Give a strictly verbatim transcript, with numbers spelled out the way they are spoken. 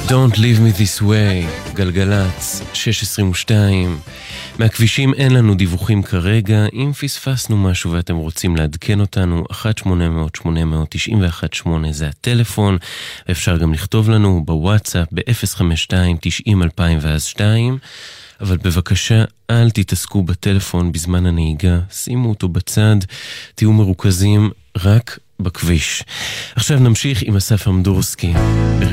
Don't leave me this way, גלגלץ, שש עשרים ושתיים. מהכבישים אין לנו דיווחים כרגע. אם פספסנו משהו ואתם רוצים לעדכן אותנו, אחת שמונה אפס אפס שמונה אפס אפס תשע אחת שמונה זה הטלפון. אפשר גם לכתוב לנו בוואטסאפ ב-אפס חמש שתיים תשעים אלפיים ואז שתיים. אבל בבקשה אל תתעסקו בטלפון בזמן הנהיגה, שימו אותו בצד, תהיו מרוכזים רק בכביש. עכשיו נמשיך עם אסף אמדורסקי.